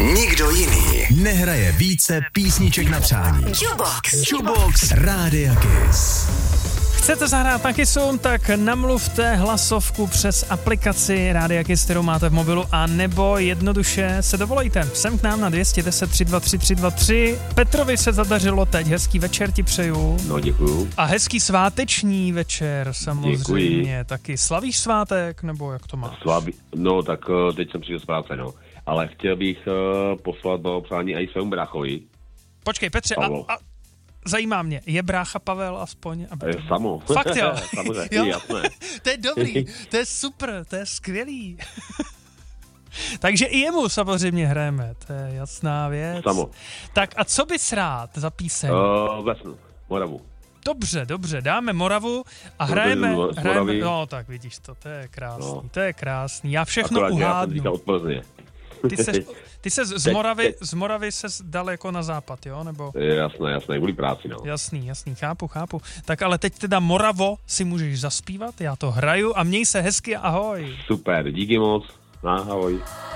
Nikdo jiný nehraje více písniček na přání. Jukebox Rádia Kiss. Chcete zahrát na Kissu, tak namluvte hlasovku přes aplikaci Rádia Kiss, kterou máte v mobilu, a nebo jednoduše se dovolejte sem k nám na 210 323 323. Petrovi se zadařilo teď, hezký večer ti přeju. No, děkuju. A hezký sváteční večer samozřejmě. Děkuji. Taky slavíš svátek, nebo jak to máš? No, tak teď jsem přišel z práce, no. Ale chtěl bych poslat blahopřání i svému bráchovi. Počkej, Petře, a zajímá mě, je brácha Pavel aspoň? Samo. Fakt jo? Samozřejmě, jo? jasné. To je dobrý, to je super, to je skvělý. Takže i jemu samozřejmě hrajeme, to je jasná věc. Samo. Tak a co bys rád za píseň? Vesnu, Moravu. Dobře, dáme Moravu a hrajeme, no tak vidíš to je krásný, no. To je krásný, já všechno Akorát, uhádnu. Já jsem od Plzně. Ty se z Moravy ses dal jako na západ, jo? Nebo? Jasné, kvůli práci, no. Jasný, chápu. Tak ale teď teda Moravo si můžeš zaspívat, já to hraju a měj se hezky, ahoj. Super, díky moc, ahoj.